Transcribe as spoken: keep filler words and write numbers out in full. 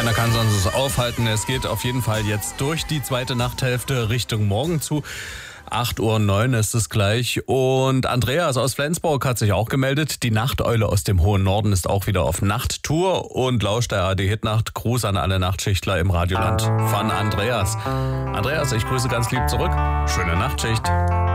Keiner kann uns aufhalten. Es geht auf jeden Fall jetzt durch die zweite Nachthälfte Richtung Morgen zu. acht Uhr neun ist es gleich. Und Andreas aus Flensburg hat sich auch gemeldet. Die Nachteule aus dem hohen Norden ist auch wieder auf Nachttour und lauscht der A R D-Hitnacht. Gruß an alle Nachtschichtler im Radioland von Andreas. Andreas, ich grüße ganz lieb zurück. Schöne Nachtschicht.